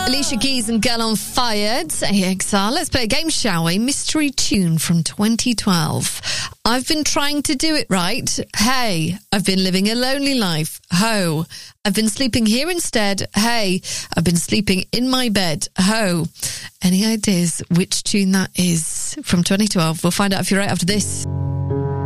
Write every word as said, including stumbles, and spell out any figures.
Alicia Keys and Girl on Fire. It's A X R. Let's play a game, shall we? Mystery tune from twenty twelve. I've been trying to do it right. Hey, I've been living a lonely life. Ho. I've been sleeping here instead. Hey, I've been sleeping in my bed. Ho. Any ideas which tune that is from twenty twelve? We'll find out if you're right after this.